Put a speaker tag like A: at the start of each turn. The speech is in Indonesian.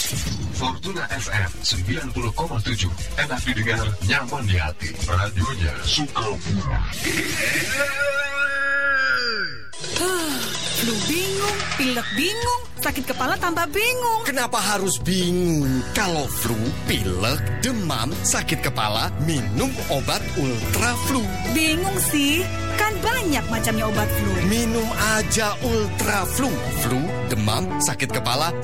A: Fortuna FM 90,7. Enak didengar, nyaman di hati. Radionya suka bumi.
B: Flu bingung, pilek bingung, sakit kepala tambah bingung.
C: Kenapa harus bingung? Kalau flu, pilek, demam, sakit kepala, minum obat Ultra Flu.
B: Bingung sih, kan banyak macamnya obat flu.
C: Minum aja Ultra Flu. Flu, demam, sakit kepala,